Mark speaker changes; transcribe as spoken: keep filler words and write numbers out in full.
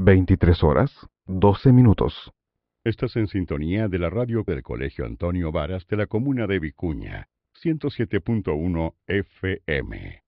Speaker 1: veintitrés horas, doce minutos.
Speaker 2: Estás en sintonía de la radio del Colegio Antonio Varas de la comuna de Vicuña, ciento siete punto uno F M.